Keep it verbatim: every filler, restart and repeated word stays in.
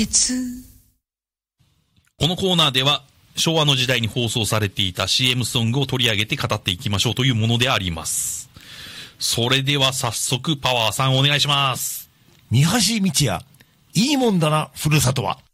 このコーナーでは昭和の時代に放送されていた シーエム ソングを取り上げて語っていきましょうというものであります。それでは早速パワーさんお願いします。 三橋道也、いいもんだな、ふるさとは。